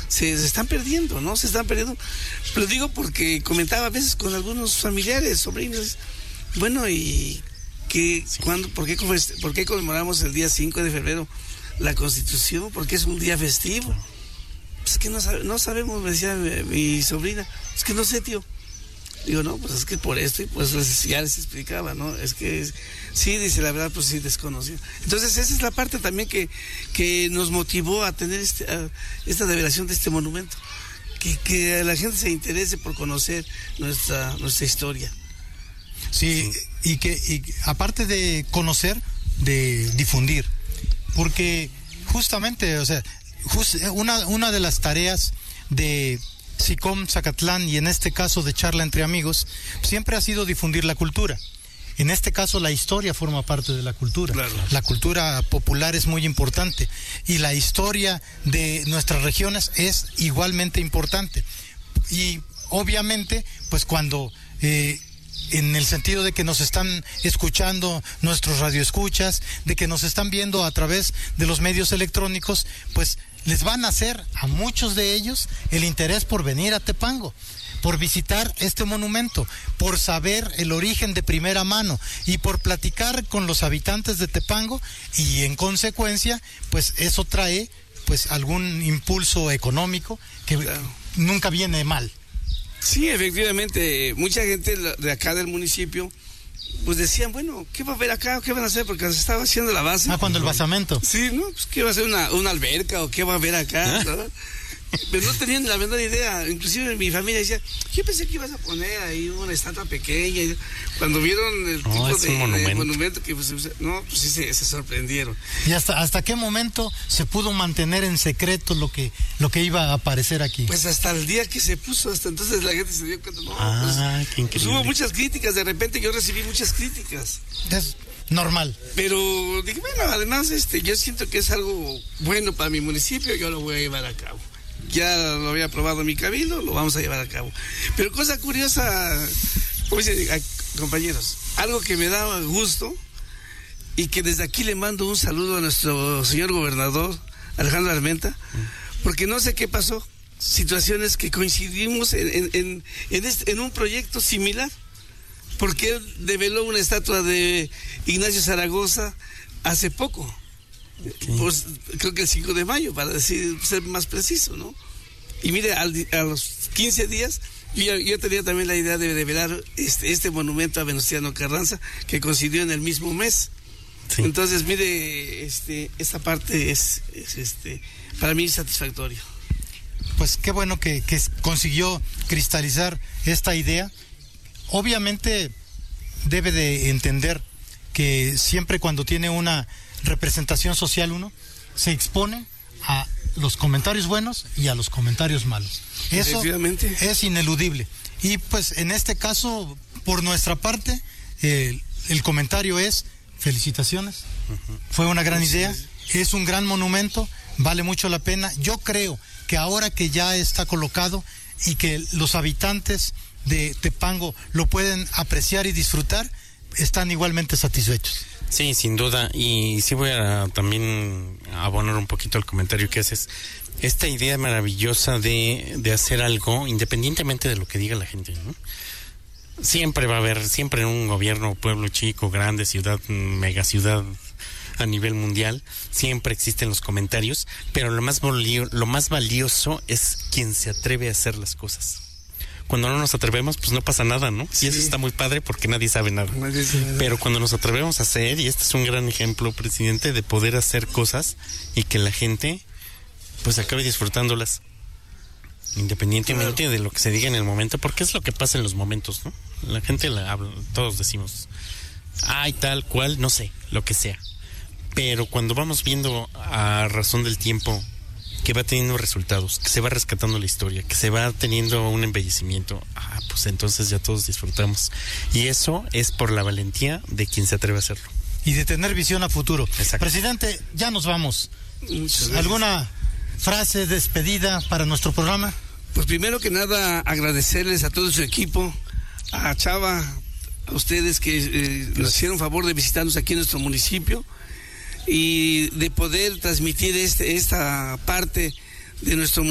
se están perdiendo, ¿no? Se están perdiendo. Lo digo porque comentaba a veces con algunos familiares, sobrinos, bueno, y que ¿por qué conmemoramos el día 5 de febrero la Constitución? Porque es un día festivo. Pues que no sabemos, me decía mi sobrina, es que no sé, tío. Digo, no, pues es que por esto, y pues ya les explicaba, ¿no? Es que sí, dice, la verdad, pues sí, desconocido. Entonces, esa es la parte también que nos motivó a tener esta develación de este monumento. Que la gente se interese por conocer nuestra historia. Sí, y aparte de conocer, de difundir. Porque justamente, o sea, una de las tareas de SICOM Zacatlán, y en este caso de Charla entre Amigos, siempre ha sido difundir la cultura. En este caso la historia forma parte de la cultura. Claro. La cultura popular es muy importante y la historia de nuestras regiones es igualmente importante. Y obviamente, pues cuando en el sentido de que nos están escuchando nuestros radioescuchas, de que nos están viendo a través de los medios electrónicos, pues les van a hacer a muchos de ellos el interés por venir a Tepango, por visitar este monumento, por saber el origen de primera mano y por platicar con los habitantes de Tepango, y en consecuencia, pues eso trae pues algún impulso económico que nunca viene mal. Sí, efectivamente, mucha gente de acá del municipio pues decían, bueno, ¿qué va a haber acá? ¿Qué van a hacer? Porque se estaba haciendo la base. Cuando el basamento. Sí, ¿no? Pues ¿qué va a ser? ¿Una alberca o qué va a haber acá? ¿No? Pero no tenían la menor idea. Inclusive mi familia decía, yo pensé que ibas a poner ahí una estatua pequeña. Cuando vieron el tipo de monumento que pues, no, pues sí se sorprendieron. ¿Y hasta qué momento se pudo mantener en secreto lo que iba a aparecer aquí? Pues hasta el día que se puso, hasta entonces la gente se dio cuenta. Qué increíble. Pues hubo muchas críticas, de repente yo recibí muchas críticas. Es normal. Pero dije, bueno, además yo siento que es algo bueno para mi municipio, yo lo voy a llevar a cabo. Ya lo había aprobado mi cabildo, lo vamos a llevar a cabo. Pero cosa curiosa, compañeros, algo que me da gusto y que desde aquí le mando un saludo a nuestro señor gobernador, Alejandro Armenta, porque no sé qué pasó, situaciones que coincidimos en un proyecto similar, porque él develó una estatua de Ignacio Zaragoza hace poco. Pues creo que el 5 de mayo, para ser más preciso, ¿no? Y mire, a los 15 días yo tenía también la idea de develar este monumento a Venustiano Carranza, que coincidió en el mismo mes. Sí. Entonces, mire, esta parte es para mí satisfactorio. Pues qué bueno que consiguió cristalizar esta idea. Obviamente debe de entender que siempre cuando tiene una representación social uno se expone a los comentarios buenos y a los comentarios malos. Eso es ineludible. Y pues en este caso, por nuestra parte, el comentario es felicitaciones. Fue una gran idea, es un gran monumento, vale mucho la pena. Yo creo que ahora que ya está colocado y que los habitantes de Tepango lo pueden apreciar y disfrutar, están igualmente satisfechos. Sí, sin duda, y sí voy a también abonar un poquito el comentario que haces. Esta idea maravillosa de hacer algo independientemente de lo que diga la gente, ¿no? Siempre va a haber, siempre en un gobierno, pueblo chico, grande, ciudad, megaciudad a nivel mundial, siempre existen los comentarios, pero lo más valioso es quien se atreve a hacer las cosas. Cuando no nos atrevemos, pues no pasa nada, ¿no? Sí. Y eso está muy padre porque nadie sabe nada. Pero cuando nos atrevemos a hacer, y este es un gran ejemplo, presidente, de poder hacer cosas y que la gente pues acabe disfrutándolas, independientemente de lo que se diga en el momento, porque es lo que pasa en los momentos, ¿no? La gente habla, todos decimos, ay, tal cual, no sé, lo que sea. Pero cuando vamos viendo a razón del tiempo que va teniendo resultados, que se va rescatando la historia, que se va teniendo un embellecimiento, pues entonces ya todos disfrutamos. Y eso es por la valentía de quien se atreve a hacerlo. Y de tener visión a futuro. Exacto. Presidente, ya nos vamos. ¿Alguna frase de despedida para nuestro programa? Pues primero que nada, agradecerles a todo su equipo, a Chava, a ustedes que nos hicieron favor de visitarnos aquí en nuestro municipio, y de poder transmitir esta parte de nuestro municipio